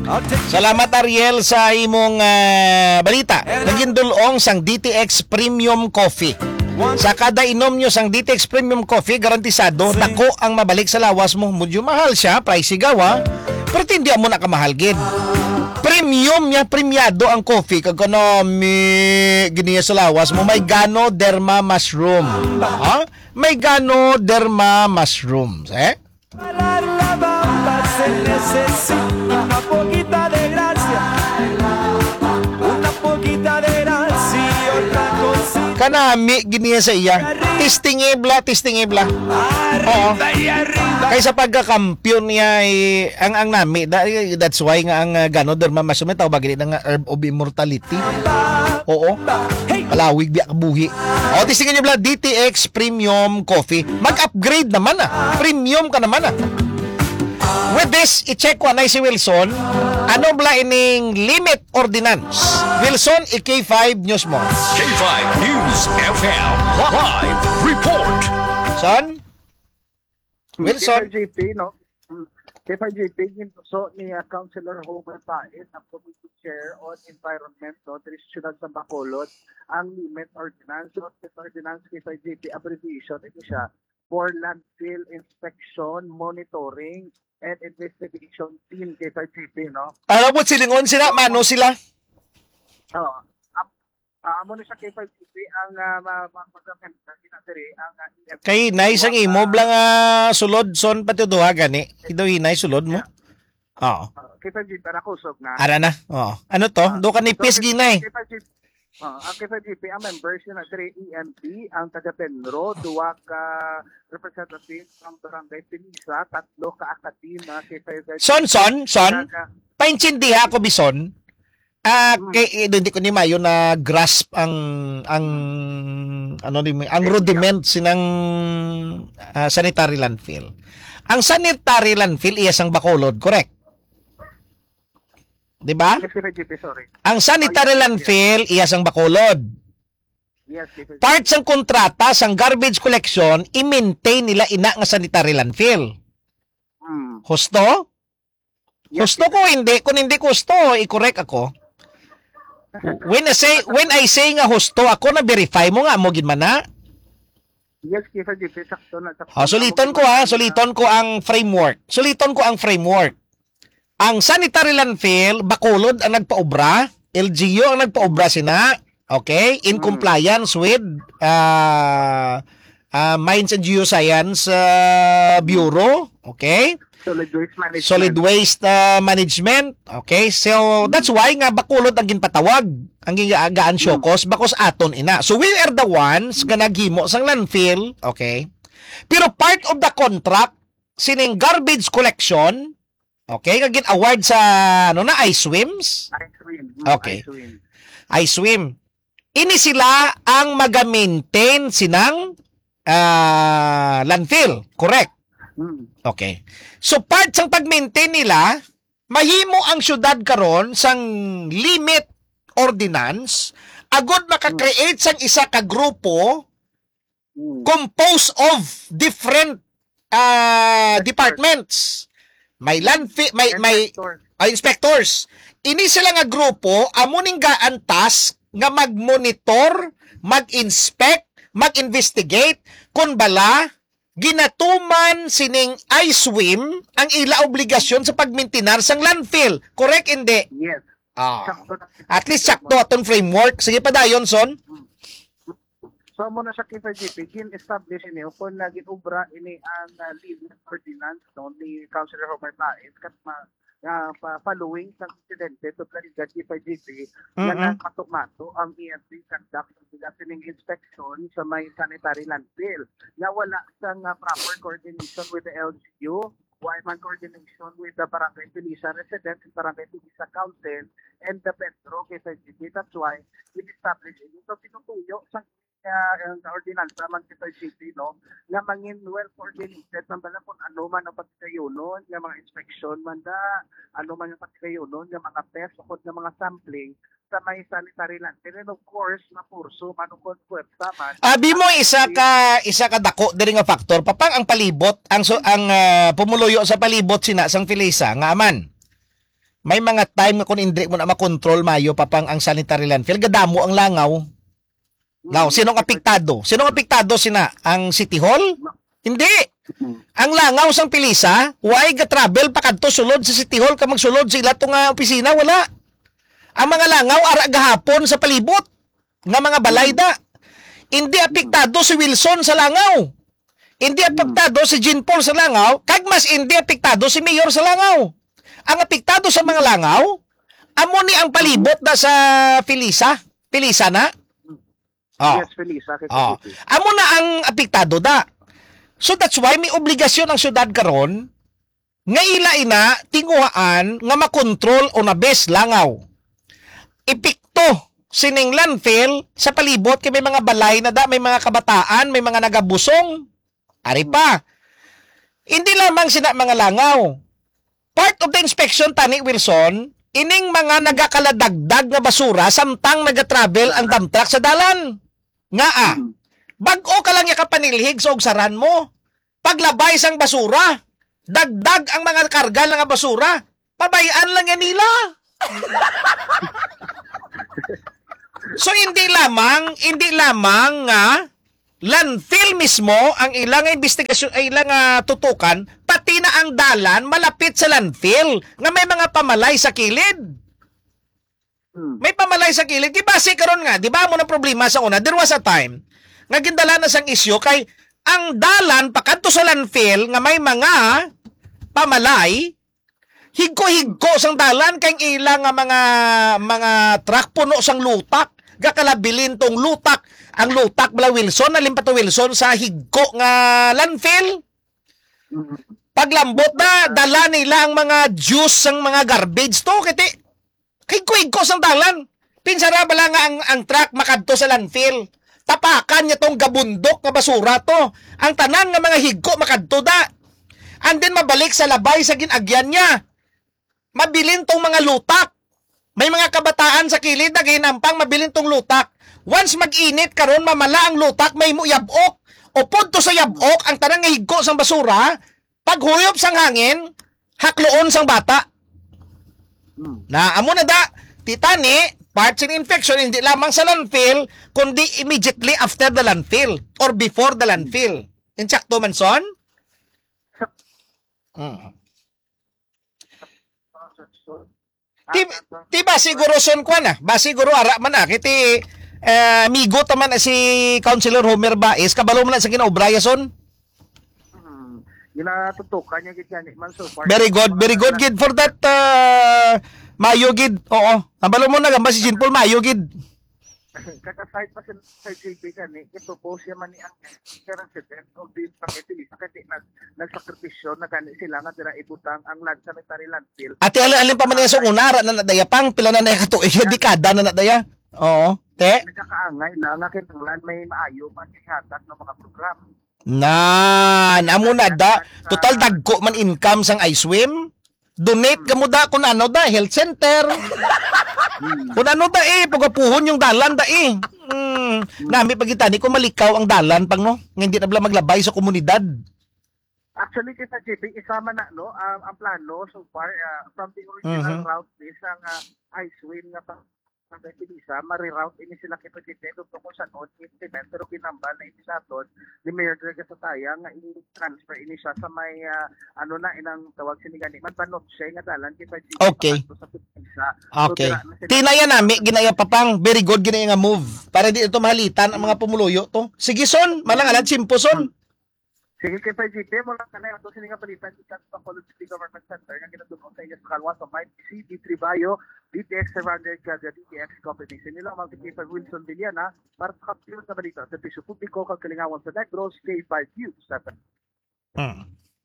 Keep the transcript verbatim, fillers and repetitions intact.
Salamat Ariel sa imong uh, balita. Nagindulong sang D T X Premium Coffee. Sa kada inom nyo sang D T X Premium Coffee, garantisado dako ang mabalik sa lawas mo. Medyo mahal siya, pricey gawa, pero hindi mo na kamahal gid. Premium niya, premiado ang coffee. Kagonomi giniya sa lawas mo. May Ganoderma mushroom. Ha? May Ganoderma mushrooms. Eh? Una poquita de gracia. Una poquita de gracia. Kanami giniya sa iya. Testingibla, testingibla. Oo. Kaysa pagkakampiyon niya eh, ang ang nami, that's why nga ang uh, Ganoderma mushroom tawag bagay nga herb of immortality. Oo. Palawig biya kabuhi. O testingin niyo bla D T X Premium Coffee. Mag-upgrade naman ah. Premium ka naman ah. With this, i-check ko na si Wilson. Ano bla ining limit ordinance? Wilson, i K five News mo. K five News F M Live Report. Son? Wilson? K five J P, no? K five J P, so ni uh, Councilor Homer Paes, ang Committee Chair on Environment, no? Traditional sa Bacolod, ang limit ordinance. So, this ordinance K five J P abbreviation, ito siya, for landfill inspection, monitoring, and investigation team K five G P, no? Alam mo, silingon sila, mano sila? Oo. Oh, uh, amo na sa K five G P ang uh, mag-amend na sinasiri ang uh, E F T. Kay hinay sang imo blang uh, sulod son pati duha gani. Ido hinay sulod mo. Oo. Uh, K five G P na kusog na. Ara na. Oo. Ano to? Do ka nipis ginay. K five G P Uh, ang K five G P, ang members yun na three E M P, ang taga-Penro, duwa ka representative ng Barangay Pinisa, tatlo ka akadim na K five G P. Son, son, son, paintindiha ako, Bison. Ah, uh, kay hindi ko ni mayo na grasp ang ang ano ni ang rudiment sinang uh, sanitary landfill. Ang sanitary landfill iya sang Bacolod, correct? Di ba? Yes, K five G P, sorry. Ang sanitary oh, yes, landfill yes. iya sang Bacolod. Yes, K five G P. Part sang kontrata sang garbage collection i-maintain nila ina nga sanitary landfill. Hmm. Husto? Yes, Husto ko hindi, kung hindi ko husto, i-correct ako. When I say when I say nga husto ako, na verify mo nga mo gid man na. Yes, K five G P, sakto na. Sakto Oh, suliton ko ha, suliton ko ang framework. Suliton ko ang framework. Ang sanitary landfill, Bacolod ang nagpaobra, L G U ang nagpaobra sina, okay? In compliance with uh, uh, Mines and Geoscience uh, Bureau, okay? Solid Waste Management. Solid Waste uh, Management, okay? So, that's why nga Bacolod ang ginpatawag, ang ginagaan syokos, bakos aton ina. So, we are the ones nga naghimo sang landfill, okay? Pero part of the contract, sining garbage collection, okay, kagin award sa ano na I-Swims? I-Swim. Okay. I-Swim. I-Swim. Ini sila ang maga-maintain sinang uh, landfill, correct? Hmm. Okay. So part sang pag-maintain nila, mahimo ang syudad karon sang limit ordinance agud maka-create sang isa ka grupo Hmm. composed of different uh, departments. May landfill, may may Inspector. uh, inspectors. Ini sila nga grupo amo ning gaan task nga mag-monitor, mag-inspect, mag-investigate kun bala ginatuman sining I-Swim ang ila obligasyon sa pagmaintenar sang landfill. Correct hindi? Yes. Ah. Sakto na. At least sakto aton framework. Sige pa dayon son. So mo na sa K five G P, gin-establish niyo kung naging ubra ini ang uh, limit ordinance no, ni Councilor Homer Paes kat ma, uh, pa, following sa insidente to Plaridad K five G P na Mm-hmm. nagpatok-mato ang E F C conduct ng inspection sa may sanitary landfill na wala sang uh, proper coordination with the L G U, wireman coordination with the Barangay Pinisa residents and Barangay Pinisa Council and the Petro K five G P. That's why in-establish ito. So tinutuyo sa uh, ang ordinansa man K five G P, no, nga mangin well coordinated man bala kung ano man ang pagkayunon, nga mga inspection man da, ano man ang pagkayunon, nga mga test o nga mga sampling sa may sanitary landfill. And of course, mapurso man o konpuerta man. Abi mo isa ka isa ka dako diri nga factor papang ang palibot ang so, ang uh, pumuluyo sa palibot sina sang Filisa nga aman. may mga time nga kung indri mo na makontrol mayo papang ang sanitary landfill, gadamo ang langaw. Now, sinong apektado? Sinong apektado sina? Ang City Hall? Hindi. Ang langaw sang Pilisa, why ga travel pakadto sulod sa City Hall ka magsulod sa ila tong nga opisina, wala. Ang mga langaw ara gahapon sa palibot nga mga balayda. Hindi apektado si Wilson sa langaw. Hindi apektado si Jean Paul sa langaw, kag mas hindi apektado si Mayor sa langaw. Ang apektado sa mga langaw, amo ni ang palibot na sa Pilisa, Pilisa na. Oh. Yes, Felisa. Oh. Amo na ang apektado da. So that's why may obligasyon ang syudad karon nga ila ina tinguhaan nga makontrol o nabes langaw. Epekto sining landfill sa palibot kay may mga balay na da, may mga kabataan, may mga nagabusong. Ari pa. Hindi lamang sina mga langaw. Part of the inspection tani Wilson, ining mga nagakaladagdag nga basura samtang nagatravel ang dump truck sa dalan. Nga ah. Bag-o ka lang yakapanilhig sa ugsaran mo. Paglabay sang basura, dagdag ang mga karga lang nga basura. Pabayaan lang yan nila. So hindi lamang, hindi lamang nga landfill mismo ang ilang investigasyon ay ilang uh, tutukan, pati na ang dalan malapit sa landfill nga may mga pamalay sa kilid. May pamalay sa kilid. Di base karon nga, di ba mo na problema sa una? There was a time nga gindala na sang isyu kay ang dalan pakadto sa landfill nga may mga pamalay, higko-higko sang dalan kay ilang nga mga mga truck puno sang lutak, gakalabilin tong lutak. Ang lutak bala Wilson, nalimpat to Wilson sa higko nga landfill. Paglambot na, dala nila ang mga juice sang mga garbage to, kiti higko-higko sang dalan. Pinsara bala nga ang, ang truck makadto sa landfill. Tapakan niya tong gabundok nga basura to. Ang tanan nga mga higko makadto da. And then mabalik sa labay sa ginagyan niya. Mabilin tong mga lutak. May mga kabataan sa kilid na ginampang mabilin tong lutak. Once mag-init karon mamala ang lutak, may mo yabok. O punto sa yabok, ang tanang nga higko sang basura, paghuyop sang hangin, hakloon sang bata. Na amo na da, titani, parts in infection, hindi lamang sa landfill, kundi immediately after the landfill or before the landfill. Insakto man son? Hmm. Ti, ti ba siguro son kwa na? Ba siguro ara man na, kiti uh, migo taman na si Councilor Homer Baez, kabalo mo na sa kinaobraya son? Hmm. Ginatutukan niya gid gani man so far. Very good, very good gid for that uh, Mayo gid. Oo. Kabalo mo na gamba si Jean Paul Mayo gid. Kakaside pa sa J P gani, i-propose yaman ni ang resident of the committee kasi nag nagsakripisyo na gani sila nga dira ibutang ang land sanitary landfill. Ate alin alin pa man sa unara na nadaya pang pila na na katuig dekada na nadaya. Oo. Te. Nagkakaangay na nga kinahanglan may maayo man ihatag ng mga program. Na, namo na da. Total dagko man income sang I swim. Donate ka mo da kung ano da, health center. Kung ano da eh, pagapuhon yung dalan da eh. Hmm. Nami pagitani kung malikaw ang dalan pang no, hindi na bala maglabay sa komunidad. Actually, kita J P, isama na no, um, ang plano so far uh, from the original Mhm. route is ang uh, ice swim nga pa sa Pilisa, mariroute ini sila kita J P kung kung saan on implement pero kinambal na ini sa aton ni Mayor Greg Sataya nga i-transfer ini siya sa may uh, ano na inang tawag sini gani man panot siya nga dalan kita J P Okay. sa Pilisa. Okay. Tinaya nami, ginaya pa pang, very good ginaya nga move. Para di ito mahalitan ang mga pumuluyo to. Sige son, malang alad simpo son. Sige kay J P, mo lang kanay ato sini nga palitan sa Bacolod City Government Center nga ginadugong sa inyo sa kalwa sa Mike C D Tribayo, D T X seven hundred Gaga, D T X Competition nila ang mga Wilson Villana para sa kapilot na balita sa Piso Publiko kag kalingawan sa Negros, K five News seven. Hmm.